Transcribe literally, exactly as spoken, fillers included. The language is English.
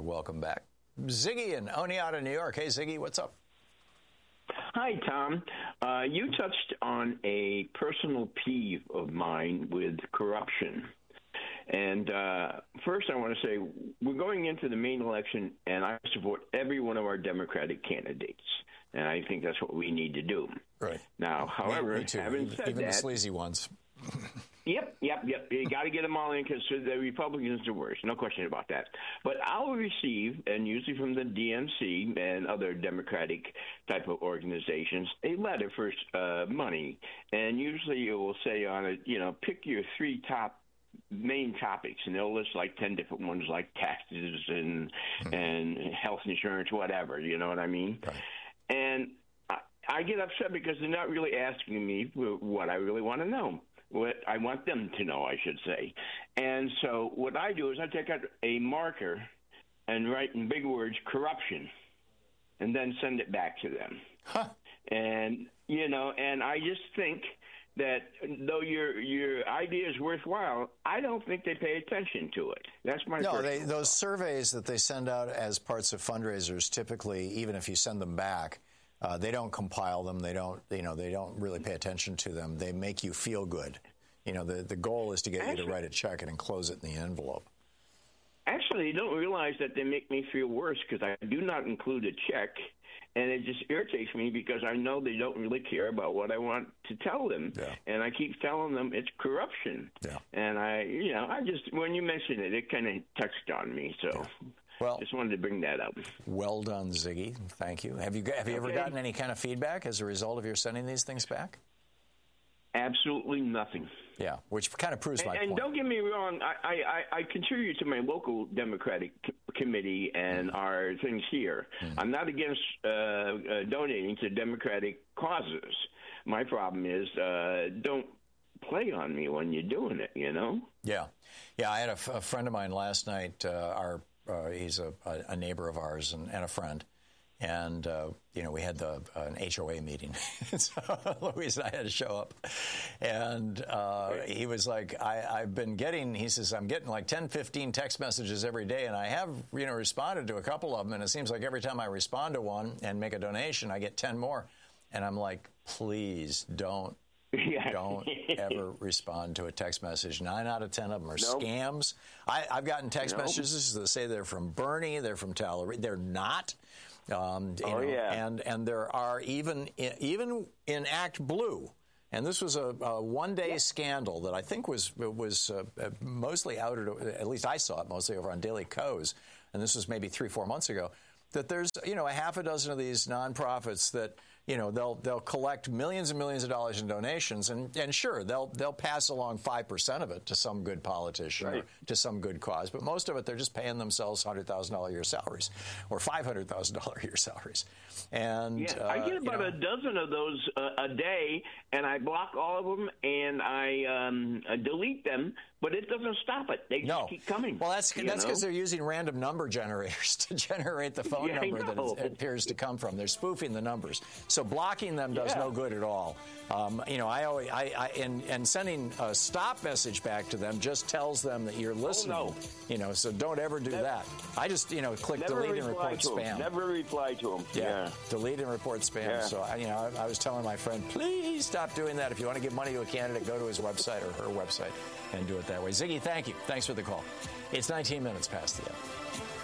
And welcome back. Ziggy in Oneonta, New York. Hey, Ziggy, what's up? Hi, Tom. Uh, you touched on a personal peeve of mine with corruption. And uh, first, I want to say we're going into the main election, and I support every one of our Democratic candidates. And I think that's what we need to do. Right. Now, however, me, me too. having even, said even that, the sleazy ones. Yep, yep, yep. You got to get them all in because the Republicans are worse. No question about that. But I'll receive, and usually from the D N C and other Democratic type of organizations, a letter for uh, money. And usually it will say on it, you know, pick your three top main topics, and they'll list like ten different ones, like taxes and mm-hmm. and health insurance, whatever. You know what I mean? Right. And I, I get upset because they're not really asking me what I really want to know. What I want them to know, I should say. And so what I do is I take out a marker and write in big words, corruption, and then send it back to them. Huh. And, you know, and I just think that though your your idea is worthwhile, I don't think they pay attention to it. That's my no. They, those thought. surveys that they send out as parts of fundraisers, typically, even if you send them back, uh, they don't compile them. They don't, you know, they don't really pay attention to them. They make you feel good. You know, the the goal is to get actually, you to write a check and enclose it in the envelope. Actually, you don't realize that they make me feel worse because I do not include a check. And it just irritates me because I know they don't really care about what I want to tell them. Yeah. And I keep telling them it's corruption. Yeah. And I, you know, I just, when you mentioned it, it kind of touched on me. So yeah. Well, just wanted to bring that up. Well done, Ziggy. Thank you. Have you, have you okay. ever gotten any kind of feedback as a result of your sending these things back? Absolutely nothing. Yeah, which kind of proves my and, point. And don't get me wrong, I, I, I contribute to my local Democratic c- committee and mm. our things here. Mm. I'm not against uh, uh, donating to Democratic causes. My problem is uh, don't play on me when you're doing it, you know? Yeah. Yeah, I had a, f- a friend of mine last night. Uh, our uh, He's a, a neighbor of ours and, and a friend. And, uh, you know, we had the uh, an H O A meeting. So Louise and I had to show up. And uh, he was like, I, I've been getting, he says, I'm getting like ten, fifteen text messages every day. And I have, you know, responded to a couple of them. And it seems like every time I respond to one and make a donation, I get ten more. And I'm like, please don't. Yeah. Don't ever respond to a text message. Nine out of ten of them are nope. scams. I, I've gotten text nope. messages that say they're from Bernie, they're from Tallery. They're not. Um, you oh, know, yeah. And, and there are even, even in Act Blue, and this was a, a one-day yeah. scandal that I think was was uh, mostly outed, at least I saw it mostly over on Daily Kos, and this was maybe three, four months ago, that there's, you know, a half a dozen of these nonprofits that, you know, they'll they'll collect millions and millions of dollars in donations, and, and sure, they'll they'll pass along five percent of it to some good politician right. or to some good cause, but most of it they're just paying themselves one hundred thousand dollars a year salaries or five hundred thousand dollars a year salaries. And yeah, uh, I get about you know, a dozen of those uh, a day, and I block all of them, and I um, uh, delete them, but it doesn't stop it. They no. just keep coming. Well, that's that's because they're using random number generators to generate the phone yeah, number that it, it appears to come from. They're spoofing the numbers. So blocking them does yeah. no good at all. Um, you know, I always, I, I and, and sending a stop message back to them just tells them that you're listening. Oh, no. You know, so don't ever do never, that. I just, you know, click delete and report spam. Never reply to them. Yeah. yeah. Delete and report spam. Yeah. So, you know, I, I was telling my friend, please stop doing that. If you want to give money to a candidate, go to his website or her website and do it that way. Ziggy, thank you. Thanks for the call. It's nineteen minutes past the hour.